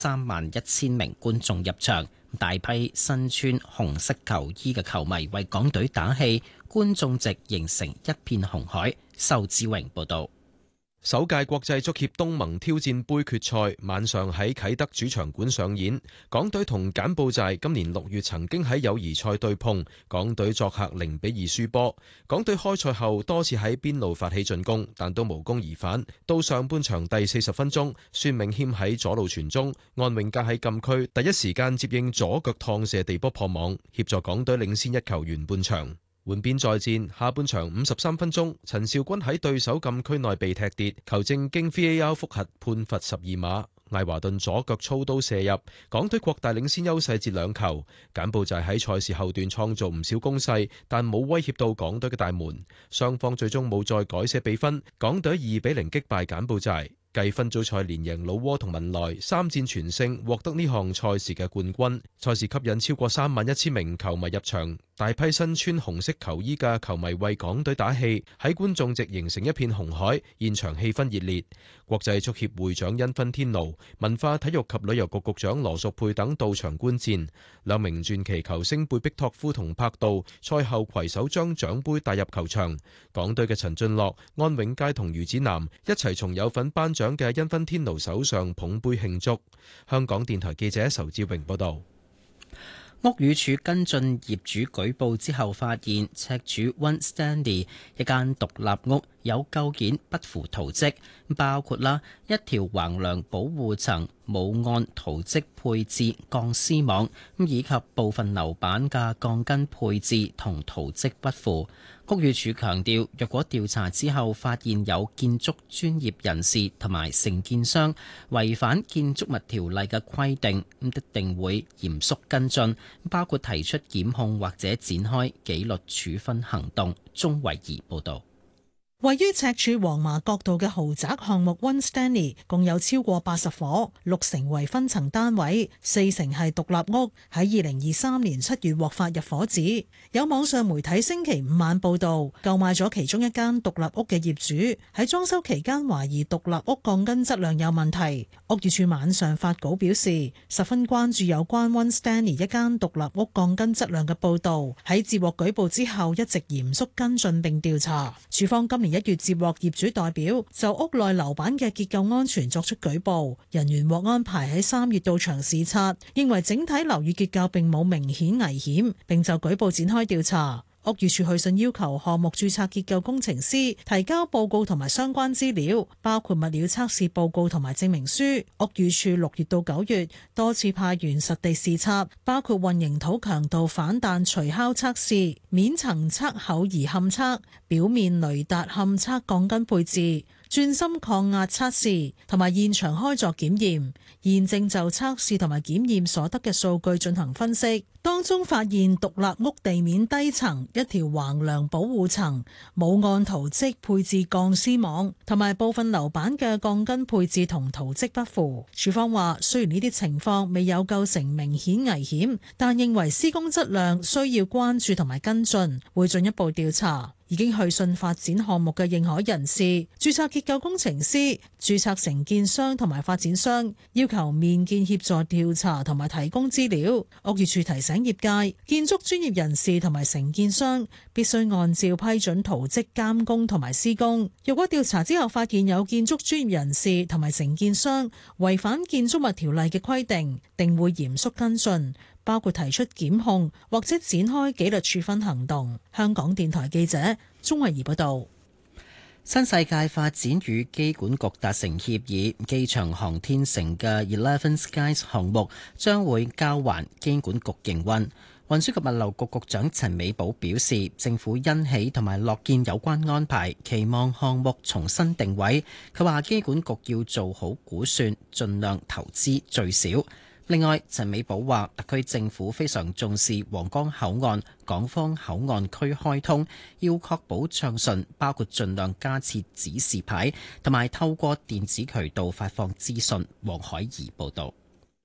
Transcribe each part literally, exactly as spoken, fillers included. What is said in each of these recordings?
三萬一千名觀眾入場，大批身穿紅色球衣嘅球迷為港隊打氣，觀眾席形成一片紅海。仇志榮報道。 首屆國際足協東盟挑戰盃決賽晚上喺啟德主場館上演，港隊同柬埔寨今年六月曾經喺友誼賽對碰，港隊作客零比二輸波。港隊開賽後多次喺邊路發起進攻，但都無功而返。到上半場第四十分鐘，孫銘謙喺左路傳中，安永佳喺禁區第一時間接應左腳趟射地波破網，協助港隊領先一球完半場。換邊再戰，下半場五十三分鐘，陳肇鈞喺對手禁區內被踢跌，球證經 V A R 複核判罰十二碼，艾華頓左腳操刀射入，港隊擴大領先優勢至兩球。柬埔寨喺賽事後段創造唔少攻勢，但冇威脅到港隊嘅大門，雙方最終冇再改寫比分，港隊二比零擊敗柬埔寨。繼分組賽連贏老撾同文萊，三戰全勝，獲得呢項賽事嘅冠軍。賽事吸引超過三萬一千名球迷入場，大批身穿紅色球衣嘅球迷為港隊打氣，喺觀眾席形成一片紅海，現場氣氛熱烈。國際足協會長因芬天奴、文化體育及旅遊局局長羅淑佩等到場觀戰。兩名傳奇球星貝碧托夫同柏杜賽後攜手將獎盃帶入球場。港隊嘅陳俊樂、安永佳同余子南一齊從有份頒獎嘅因芬天奴手上捧杯慶祝。香港電台記者仇志榮報道。 屋宇署跟進業主舉報之後，發現赤柱 One Stanley 一間獨立屋有構件不符圖則，包括啦一條橫梁保護層冇按圖則配置鋼絲網，以及部分樓板嘅鋼筋配置同圖則不符。屋宇署強調，若果調查之後發現有建築專業人士同埋承建商違反建築物條例嘅規定，咁一定會嚴肅跟進，包括提出檢控或者展開紀律處分行動。鍾慧儀報導。 位於赤柱黃麻角道嘅豪宅項目 One Stanley 共有超過八十伙，六成為分層單位，四成係獨立屋。喺二零二三年七月獲發入伙紙。有網上媒體星期五晚報道，購買咗其中一間獨立屋嘅業主喺裝修期間懷疑獨立屋鋼筋質量有問題。屋宇署晚上發稿表示，十分關注有關 One Stanley 一間獨立屋鋼筋質量嘅報道，喺接獲舉報之後一直嚴肅跟進並調查。署方今年一月接獲業主代表就屋內樓板嘅結構安全作出舉報，人員獲安排喺三月到場視察，認為整體樓宇結構並冇明顯危險，並就舉報展開調查。屋宇署去信要求項目註冊結構工程師提交報告同埋相關資料，包括物料測試報告同埋證明書。屋宇署六月到九月多次派員實地視察，包括混凝土強度反彈除敲測試、面層測厚移勘測、表面雷達勘測鋼筋配置、鑽芯抗壓測試同埋現場開鑿檢驗，現正就測試同埋檢驗所得嘅數據進行分析。當中發現獨立屋地面低層一條橫梁保護層冇按圖則配置鋼絲網，同埋部分樓板嘅鋼筋配置同圖則不符。署方話，雖然呢啲情況未有構成明顯危險，但認為施工質量需要關注同埋跟進，會進一步調查。已經去信發展項目嘅認可人士、註冊結構工程師、註冊承建商同埋發展商，要求面見協助調查同埋提供資料。屋宇署提醒業界，建築專業人士同埋承建商必須按照批准圖則監工同埋施工。若果調查之後發現有建築專業人士同埋承建商違反建築物條例嘅規定，定會嚴肅跟進，包括提出檢控或者展開紀律處分行動。香港電台記者鍾慧儀報道。 新世界發展與機管局達成協議，機場航天城嘅 Eleven Skies 項目將會交還機管局營運。運輸及物流局局長陳美寶表示，政府欣喜同埋樂見有關安排，期望項目重新定位。佢話機管局要做好估算，盡量投資最少。另外，陳美寶話，特區政府非常重視皇崗口岸、港方口岸區開通，要確保暢順，包括盡量加設指示牌，同埋透過電子渠道發放資訊。黃海怡報導。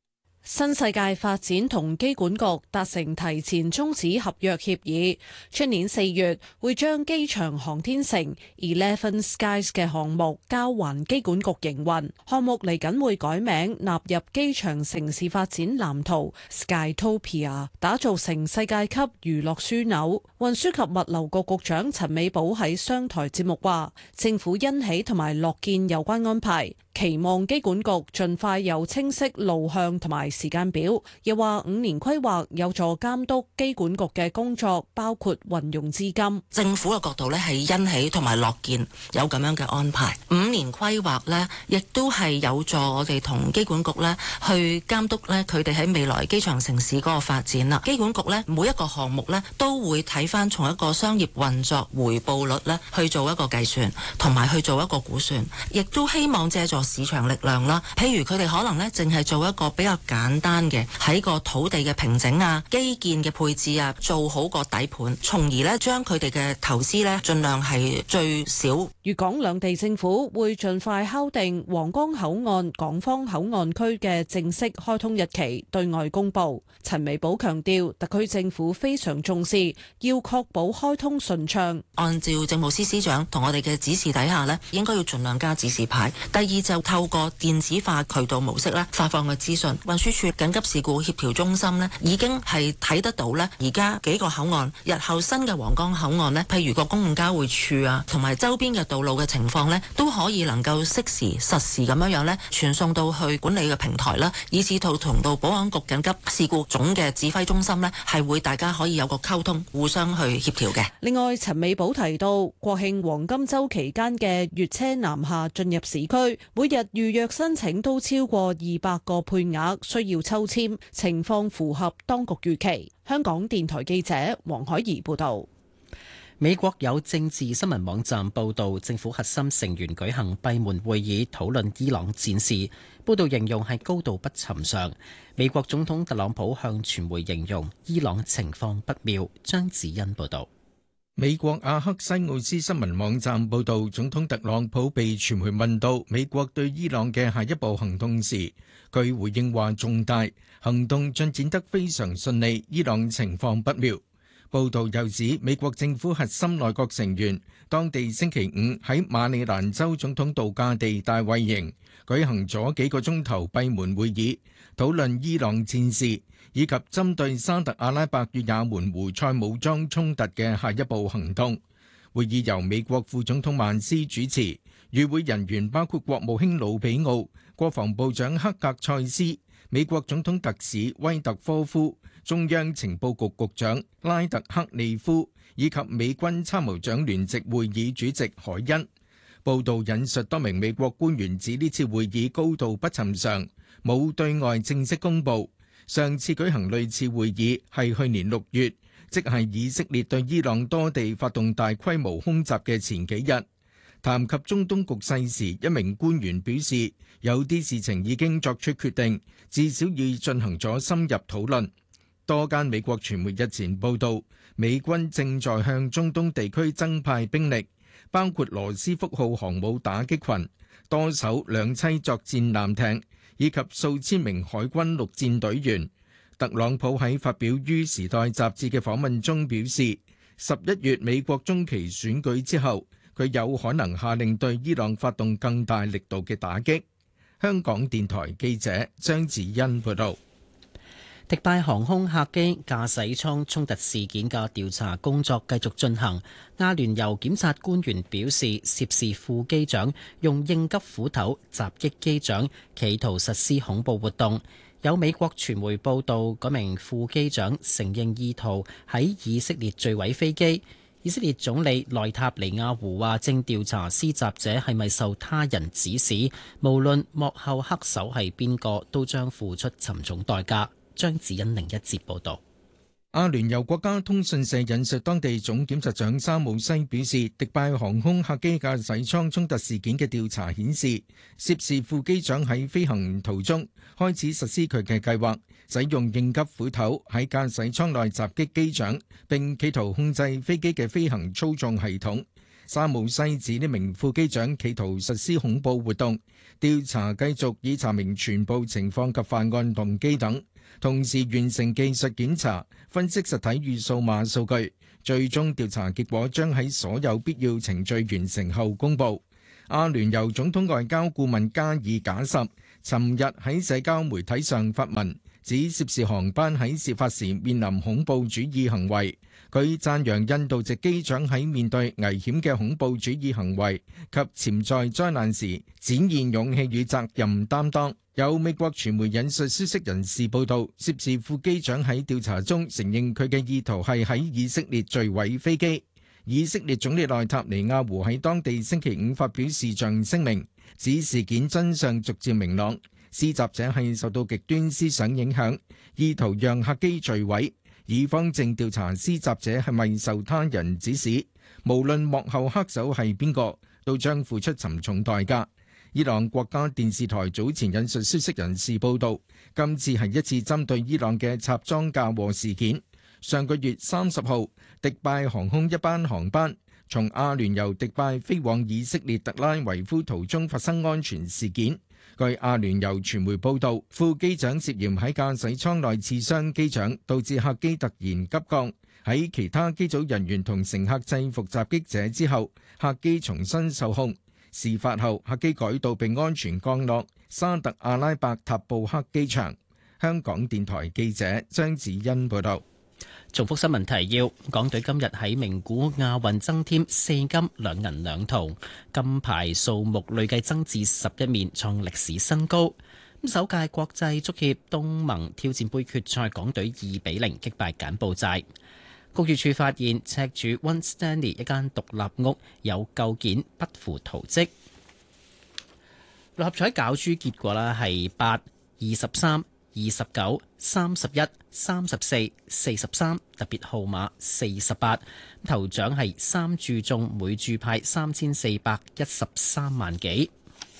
新世界發展同機管局達成提前終止合約協議，出年四月會將機場航天城 Eleven Skies 嘅項目交還機管局營運。項目嚟緊會改名納入機場城市發展藍圖 Skytopia， 打造成世界級娛樂樞紐。運輸及物流局局長陳美寶喺商台節目話，政府欣喜同埋樂見有關安排，期望機管局盡快有清晰路向同埋時間表，又話五年規劃有助監督機管局嘅工作，包括運用資金。 政府嘅角度呢係欣喜同埋樂見有咁樣嘅安排。五年規劃呢亦都係有助我哋同機管局呢去監督呢佢哋喺未來機場城市嗰個發展啦。機管局呢每一個項目呢都會睇翻從一個商業運作回報率呢去做一個計算，同埋去做一個估算，亦都希望借助市場力量啦。譬如佢哋可能呢淨係做一個比較簡單嘅喺個土地嘅平整啊、基建嘅配置啊，做好個底盤，從而呢將佢哋嘅投資呢盡量係最少。 粵港兩地政府會盡快敲定皇崗口岸港方口岸區嘅正式開通日期，對外公佈。陳美寶強調，特區政府非常重視，要確保開通順暢。 按照政務司司長同我哋嘅指示底下呢，應該要盡量加指示牌。第二就透過電子化渠道模式咧發放嘅資訊。運輸署緊急事故協調中心呢已經係睇得到呢，而家幾個口岸日後新嘅皇崗口岸呢，譬如個公共交匯處啊，同埋周邊嘅道路嘅情況呢，都可以能夠適時實時咁樣樣呢傳送到去管理嘅平台啦，以至到同到保安局緊急事故總嘅指揮中心呢，係會大家可以有個溝通，互相去協調嘅。 另外，陳美寶提到，國慶黃金週期間嘅粵車南下進入市區，每日預約申請都超過二百個配額，需要抽籤，情況符合當局預期。香港電台記者黃海怡報導。 美國有政治新聞網站報導，政府核心成員舉行閉門會議討論伊朗戰事，報導形容係高度不尋常。美國總統特朗普向傳媒形容伊朗情況不妙。張子欣報導。 美國阿克西奧斯新聞網站報導，總統特朗普被傳媒問到美國對伊朗嘅下一步行動時，佢回應話重大，行動進展得非常順利，伊朗情況不妙。報道又指，美國政府核心內閣成員當地星期五喺馬里蘭州總統度假地大衛營舉行咗幾個鐘頭閉門會議，討論伊朗戰事以及針對沙特阿拉伯與也門胡塞武裝衝突嘅下一步行動。會議由美國副總統萬斯主持，與會人員包括國務卿魯比奧、國防部長克格塞斯、美國總統特使威特科夫、中央情報局局長拉特克利夫以及美軍參謀長聯席會議主席海恩。報道引述多名美國官員指，呢次會議高度不尋常，冇對外正式公佈。上次舉行類似會議係去年六月，即係以色列對伊朗多地發動大規模空襲嘅前幾日。談及中東局勢時，一名官員表示，有啲事情已經作出決定，至少已進行咗深入討論。多間美國傳媒日前報道，美軍正在向中東地區增派兵力，包括羅斯福號航母打擊群、多艘兩棲作戰艦艇以及數千名海軍陸戰隊員。特朗普喺發表於《時代》雜誌嘅訪問中表示，十一月美國中期選舉之後，佢有可能下令對伊朗發動更大力度嘅打擊。香港電台記者張子欣報道。 迪拜航空客機駕駛艙衝突事件嘅調查工作繼續進行。阿聯酋檢察官員表示，涉事副機長用應急斧頭襲擊機長，企圖實施恐怖活動。有美國傳媒報道，嗰名副機長承認意圖喺以色列墜毀飛機。以色列總理內塔尼亞胡話，正調查施襲者係咪受他人指使，無論幕後黑手係邊個，都將付出沉重代價。張子欣另一節報道。 阿聯酋國家通訊社引述當地總檢察長沙姆西表示，迪拜航空客機駕駛艙衝突事件嘅調查顯示，涉事副機長喺飛行途中開始實施佢嘅計劃，使用應急斧頭喺駕駛艙內襲擊機長，並企圖控制飛機嘅飛行操縱系統。 沙姆西指呢名副機長企圖實施恐怖活動，調查繼續以查明全部情況及犯案動機等，同時完成技術檢查，分析實體與數碼數據，最終調查結果將喺所有必要程序完成後公佈。阿聯酋總統外交顧問加爾賈什尋日喺社交媒體上發文，指涉事航班喺事發時面臨恐怖主義行為。佢讚揚印度籍機長喺面對危險嘅恐怖主義行為及潛在災難時展現勇氣與責任擔當。有美國傳媒引述消息人士報道，涉事副機長喺調查中承認佢嘅意圖係喺以色列墜毀飛機。以色列總理內塔尼亞胡喺當地星期五發表視像聲明，指事件真相逐漸明朗，施襲者係受到極端思想影響，意圖讓客機墜毀。以方正調查施襲者係咪受他人指使，無論幕後黑手係邊個，都將付出沉重代價。伊朗國家電視台早前引述消息人士報道，今次係一次針對伊朗嘅插贓嫁禍事件。上個月三十號，迪拜航空一班航班從阿聯酋迪拜飛往以色列特拉維夫途中發生安全事件。據阿聯酋傳媒報道，副機長涉嫌喺駕駛艙內刺傷機長，導致客機突然急降。喺其他機組人員同乘客制服襲擊者之後，客機重新受控。事發後，客機改道並安全降落沙特阿拉伯塔布克機場。香港電台記者張子欣報道。 重複新聞提要：港隊今日喺名古亞運增添四金兩銀兩銅，金牌數目累計增至十一面，創歷史新高。首屆國際足協東盟挑戰盃決賽，港隊二比零擊敗柬埔寨。屋宇署發現赤柱 One Stanley 一間獨立屋有構件不符圖則。六合彩攪珠結果啦係八、二十三、二十九、三十一、三十四、四十三，特別號碼四十八。頭獎係三注中，每注派三千四百一十三萬幾。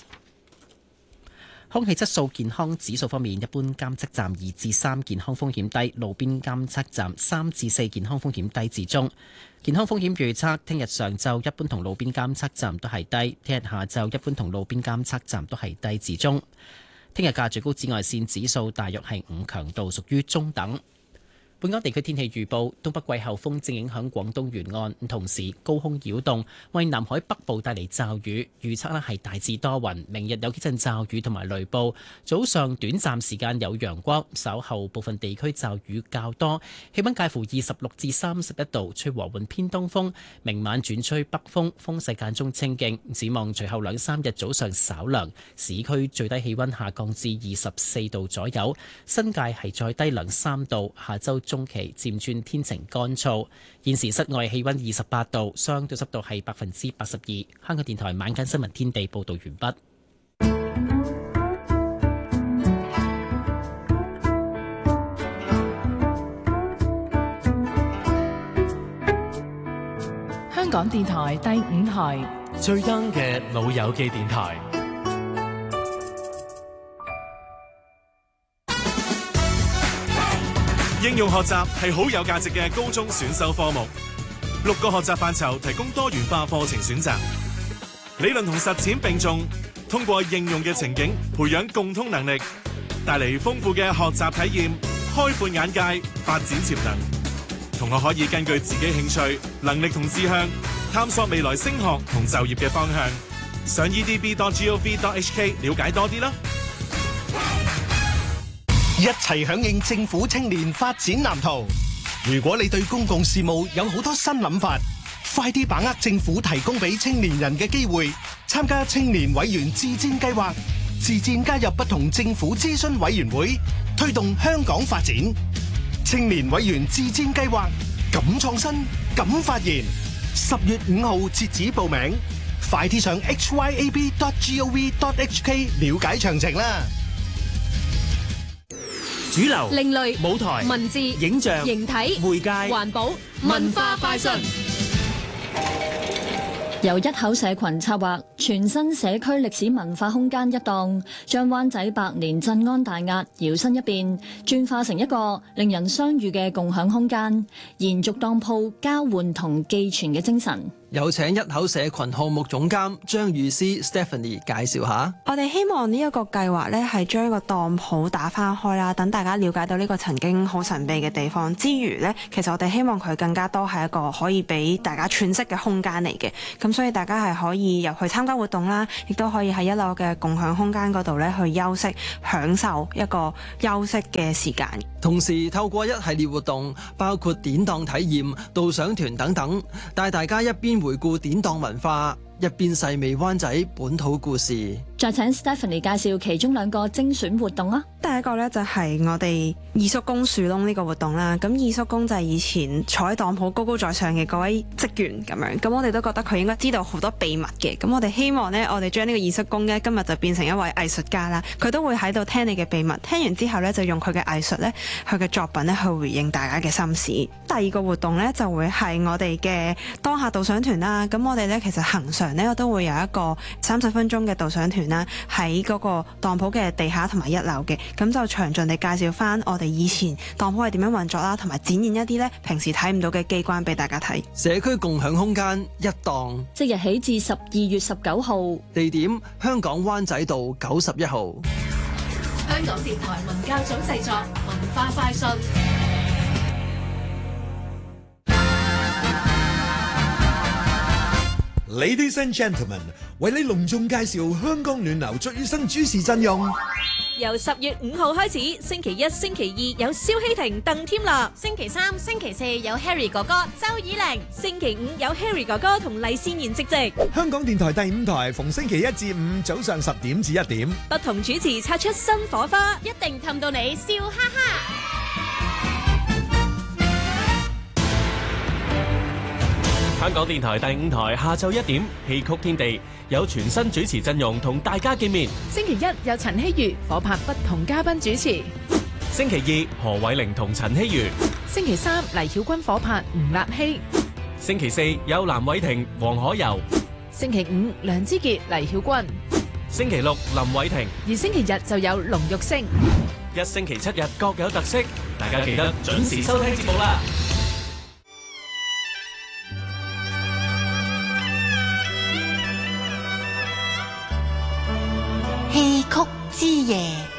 空氣質素健康指數方面，一般監測站二至三，健康風險低；路邊監測站三至四，健康風險低至中。健康風險預測：聽日上晝一般同路邊監測站都係低；聽日下晝一般同路邊監測站都係低至中。聽日嘅最高紫外線指數大約係五，強度屬於中等。本港地區天氣預報：東北季候風正影響廣東沿岸，同時高空擾動為南海北部帶嚟驟雨。預測咧係大致多雲，明日有幾陣驟雨同埋雷暴。早上短暫時間有陽光，稍後部分地區驟雨較多。氣溫介乎二十六至三十一度，吹和緩偏東風。明晚轉吹北風，風勢間中清勁。展望隨後兩三日早上稍涼，市區最低氣溫下降至二十四度左右，新界係再低兩三度。下週中期漸轉天晴乾燥，現時室外氣溫二十八度，相對濕度係百分之八十二。香港電台晚間新聞天地報道完畢。 香港電台第五台最 young 嘅老友記電台。 應用學習係好有價值嘅高中選修科目，六個學習範疇提供多元化課程選擇，理論同實踐並重，通過應用嘅情景培養共通能力，帶嚟豐富嘅學習體驗，開闊眼界，發展潛能。同學可以根據自己興趣、能力同志向，探索未來升學同就業嘅方向。上 e d b dot gov dot h k 了解多啲啦！ 一齊響應政府青年發展藍圖。如果你對公共事務有好多新諗法，快啲把握政府提供俾青年人嘅機會，參加青年委員自薦計劃，自薦加入不同政府諮詢委員會，推動香港發展。青年委員自薦計劃，敢創新，敢發言。十月五號截止報名，快啲上 h y a b dot gov dot h k 了解詳情啦。 主流、 另類舞台、 文字、 影像、 形體、 媒介、 環保、文化快訊。 由一口社群策劃全新社區歷史文化空間一檔，將灣仔百年鎮安大押搖身一變，轉化成一個令人相遇嘅共享空間，延續當鋪交換同寄存嘅精神。 有請一口社群項目總監張玉詩 Stephanie 介紹下。 我哋希望呢一個計劃呢係將個當鋪打翻開啦，等大家了解到呢個曾經好神秘嘅地方之餘呢，其實我哋希望佢更加多係一個可以俾大家喘息嘅空間嚟嘅。咁所以大家係可以入去參加活動啦，亦都可以喺一樓嘅共享空間嗰度呢去休息，享受一個休息嘅時間。 同時透過一系列活動，包括典當體驗、導賞團等等，帶大家一邊回顧典當文化，一邊細味灣仔本土故事。 再請 Stephanie 介紹其中兩個精選活動啊！ 第一個呢，就係我哋二叔公樹窿呢個活動啦。咁二叔公就係以前坐喺當鋪高高在上嘅嗰位職員咁樣。咁我哋都覺得佢應該知道好多秘密嘅。咁我哋希望呢，我哋將呢個二叔公呢，今日就變成一位藝術家啦。佢都會喺度聽你嘅秘密，聽完之後呢，就用佢嘅藝術呢，佢嘅作品呢，去回應大家嘅心事。第二個活動呢，就會係我哋嘅當下導賞團啦。咁我哋呢，其實恆常呢，我都會有一個三十分鐘嘅導賞團啦，喺嗰個當鋪嘅地下同埋一樓嘅。咁就詳盡地介紹翻我哋以前當鋪係點樣運作啦，同埋展現一啲咧平時睇唔到嘅機關俾大家睇。 社區共享空間一檔， 即日起至十二月十九號， 地點香港灣仔道九十一號。 香港電台文教組製作，文化快訊。 Ladies and gentlemen， 為你隆重介紹香港暖流最新主持陣容。 由十月五號開始，星期一、星期二有蕭希婷、鄧添樂； 星期三、星期四有 Harry 哥哥、周以玲； 星期五有 Harry 哥哥同黎善言積席。 香港電台第五台逢星期一至五早上十點至一點， 不同主持擦出新火花， 一定氹到你笑哈哈。 香港電台第五台下晝一點，戲曲天地有全新主持陣容同大家見面。 星期一有陳希瑜、火拍不同嘉賓主持。 星期二何偉玲同陳希瑜。 星期三黎曉君火拍吳立希。 星期四有藍偉霆、黃可柔。 星期五梁之傑、黎曉君。 星期六林偉霆。 而星期日就有龍玉星。 一星期七日各有特色，大家記得準時收聽節目啦。 戲曲之夜。